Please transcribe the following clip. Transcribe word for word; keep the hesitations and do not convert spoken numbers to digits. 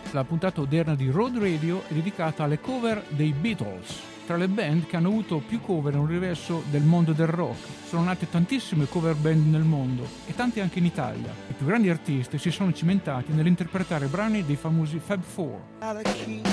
La puntata odierna di Road Radio è dedicata alle cover dei Beatles. Tra le band che hanno avuto più cover nell'universo del mondo del rock sono nate tantissime cover band nel mondo e tante anche in Italia. I più grandi artisti si sono cimentati nell'interpretare brani dei famosi Fab Four.